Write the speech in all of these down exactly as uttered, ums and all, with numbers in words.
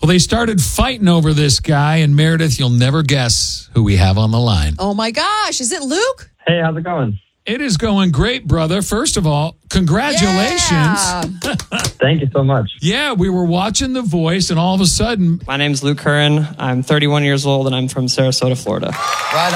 they started fighting over this guy, and Meredith, you'll never guess who we have on the line. Oh, my gosh. Is it Luke? Hey, how's it going? It is going great, brother. First of all, congratulations. Yeah. Thank you so much. Yeah, we were watching The Voice, and all of a sudden... My name's Luke Curran. I'm thirty-one years old, and I'm from Sarasota, Florida. Right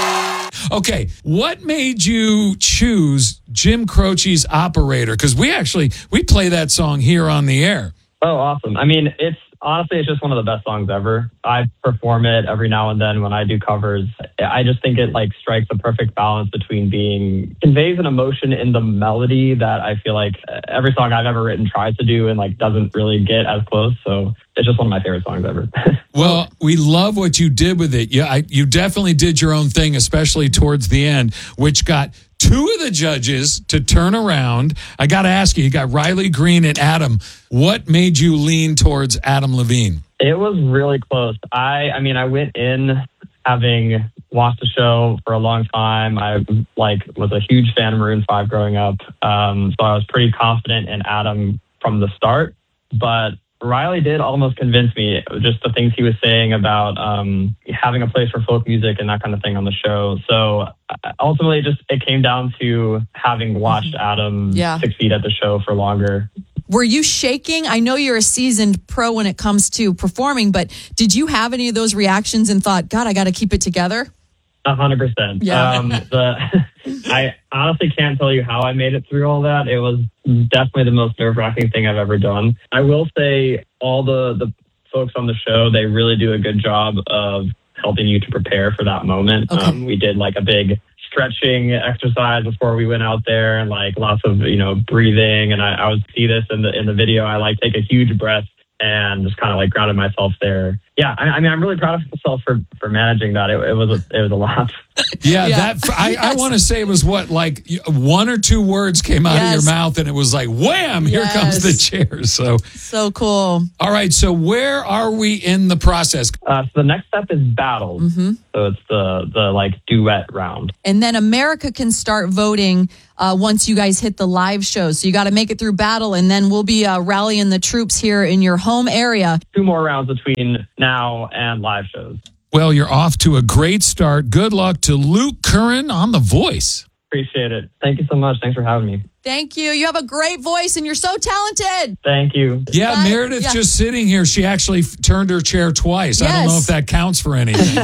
on. Okay, what made you choose Jim Croce's Operator? Because we actually, we play that song here on the air. Oh, awesome. I mean, it's honestly, it's just one of the best songs ever. I perform it every now and then when I do covers. I just think it like strikes a perfect balance between being, conveys an emotion in the melody that I feel like every song I've ever written tries to do and like doesn't really get as close. So it's just one of my favorite songs ever. Well, we love what you did with it. Yeah, I, you definitely did your own thing, especially towards the end, which got two of the judges to turn around. I got to ask you, you got Riley Green and Adam. What made you lean towards Adam Levine? It was really close. I, I mean, I went in having watched the show for a long time. I like was a huge fan of Maroon five growing up. Um, so I was pretty confident in Adam from the start, but Riley did almost convince me, just the things he was saying about um, having a place for folk music and that kind of thing on the show. So ultimately, just it came down to having watched Adam Yeah. succeed at the show for longer. Were you shaking? I know you're a seasoned pro when it comes to performing, but did you have any of those reactions and thought, God, I got to keep it together? A hundred percent. Yeah. Um, the, I honestly can't tell you how I made it through all that. It was definitely the most nerve-wracking thing I've ever done. I will say all the, the folks on the show, they really do a good job of helping you to prepare for that moment. Okay. Um, we did like a big stretching exercise before we went out there and like lots of, you know, breathing. And I, I would see this in the, in the video. I like take a huge breath and just kind of like grounded myself there. Yeah, I, I mean, I'm really proud of myself for, for managing that. It, it was a, it was a lot. Yeah, Yeah. that I, Yes. I want to say it was what, like one or two words came out Yes. of your mouth, and it was like, wham! Here Yes. comes the chair. So, So cool. all right. So, where are we in the process? Uh, so the next step is battles. Mm-hmm. So it's the, the like duet round. And then America can start voting uh, once you guys hit the live shows. So you got to make it through battle, and then we'll be uh, rallying the troops here in your home area. Two more rounds between now and live shows. Well, you're off to a great start. Good luck to Luke Curran on The Voice. Appreciate it. Thank you so much. Thanks for having me. Thank you. You have a great voice, and you're so talented. Thanh you. Yeah, Bye. Meredith Yeah. just sitting here. She actually f- turned her chair twice. I don't know Yes. if that counts for anything.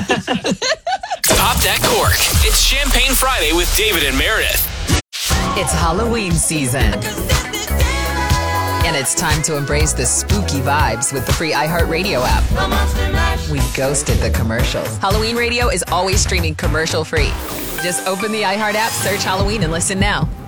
Pop that cork. It's Champagne Friday with David and Meredith. It's Halloween season. And it's time to embrace the spooky vibes with the free iHeartRadio app. We ghosted the commercials. Halloween radio is always streaming commercial free. Just open the iHeart app, search Halloween, and listen now.